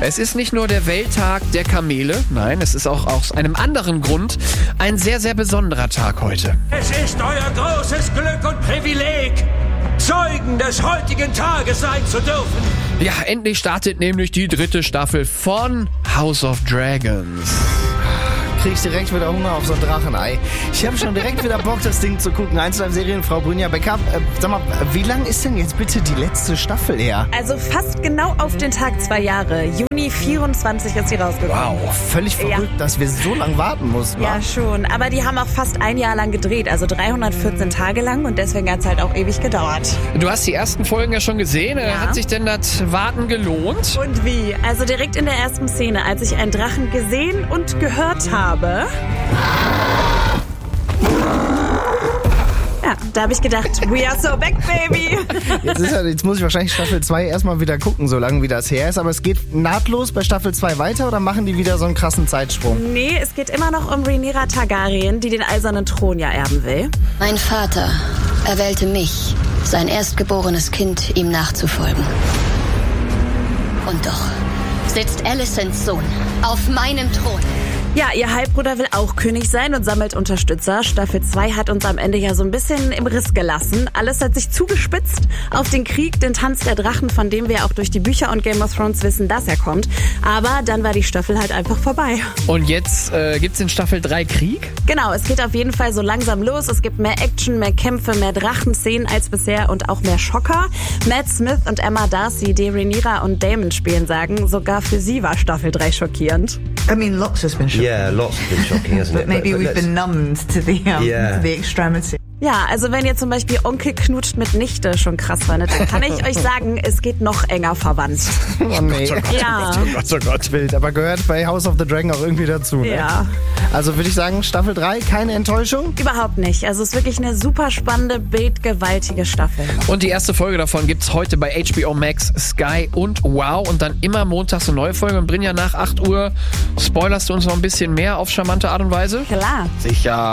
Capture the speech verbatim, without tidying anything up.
Es ist nicht nur der Welttag der Kamele, nein, es ist auch aus einem anderen Grund ein sehr, sehr besonderer Tag heute. Es ist euer großes Glück und Privileg, Zeugen des heutigen Tages sein zu dürfen. Ja, endlich startet nämlich die dritte Staffel von House of Dragons. Krieg ich direkt wieder Hunger auf so ein Drachenei. Ich habe schon direkt wieder Bock, das Ding zu gucken. eins Live Serien, Frau Brynja Becker. Äh, sag mal, wie lang ist denn jetzt bitte die letzte Staffel her? Also fast genau auf den Tag zwei Jahre. Juni vierundzwanzig ist sie rausgekommen. Wow, völlig verrückt, ja. Dass wir so lange warten mussten. Ja, schon. Aber die haben auch fast ein Jahr lang gedreht, also dreihundertvierzehn Tage lang und deswegen hat es halt auch ewig gedauert. Du hast die ersten Folgen ja schon gesehen. Ja. Hat sich denn das Warten gelohnt? Und wie? Also direkt in der ersten Szene, als ich einen Drachen gesehen und gehört habe, ja, da habe ich gedacht, we are so back, baby. Jetzt, ist ja, jetzt muss ich wahrscheinlich Staffel zwei erstmal wieder gucken, so lange wie das her ist. Aber es geht nahtlos bei Staffel zwei weiter oder machen die wieder so einen krassen Zeitsprung? Nee, es geht immer noch um Rhaenyra Targaryen, die den eisernen Thron ja erben will. Mein Vater erwählte mich, sein erstgeborenes Kind, ihm nachzufolgen. Und doch sitzt Alicents Sohn auf meinem Thron. Ja, ihr Halbbruder will auch König sein und sammelt Unterstützer. Staffel zwei hat uns am Ende ja so ein bisschen im Riss gelassen. Alles hat sich zugespitzt auf den Krieg, den Tanz der Drachen, von dem wir auch durch die Bücher und Game of Thrones wissen, dass er kommt. Aber dann war die Staffel halt einfach vorbei. Und jetzt äh, gibt's in Staffel drei Krieg? Genau, es geht auf jeden Fall so langsam los. Es gibt mehr Action, mehr Kämpfe, mehr Drachenszenen als bisher und auch mehr Schocker. Matt Smith und Emma Darcy, die Rhaenyra und Daemon spielen, sagen, sogar für sie war Staffel drei schockierend. I mean, lots has been shocking. Yeah, lots has been shocking, hasn't but it? maybe but, but we've been numbed to the, um, Yeah. to the extremity. Ja, also wenn ihr zum Beispiel Onkel knutscht mit Nichte schon krass fandet, dann kann ich euch sagen, es geht noch enger verwandt. Oh nee. Oh Gott, Ja. oh Gott, oh Gott. Wild, aber gehört bei House of the Dragon auch irgendwie dazu. Ne? Ja. Also würde ich sagen, Staffel drei, keine Enttäuschung? Überhaupt nicht. Also es ist wirklich eine super spannende, bildgewaltige Staffel. Und die erste Folge davon gibt's heute bei H B O Max, Sky und Wow. Und dann immer montags eine neue Folge. Und Brynja, nach acht Uhr spoilerst du uns noch ein bisschen mehr auf charmante Art und Weise? Klar. Sicher.